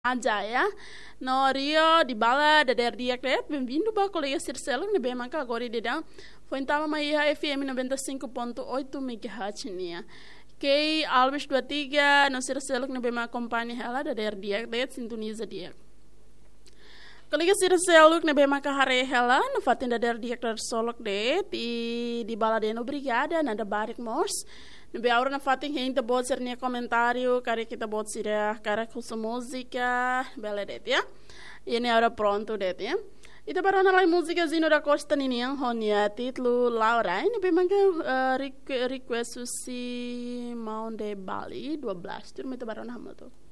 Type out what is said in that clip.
aja ya. No Rio di bala da der dia kret bem-vindo ba colega Circelo ne bem manca agora de dan foi então mai FM 95.8 MHz nia. Que Alves 23 no Circelo ne bem acompanha ela da der dia kret sintoniza dia. Colega Circelo ne bem manca hare ela no fatin da der dia kret solok di bala de no brigada na da barik mors. Nebe aura na fatin gente bot ser nia comentário, cara kita bot sira, cara com música, bela det ya. Ini aura pronto det ya. Ita para na música zino da Costa Niniang honia titlu Laura. Ini memang request si Mount de Bali 12. Tur meta barona hamato.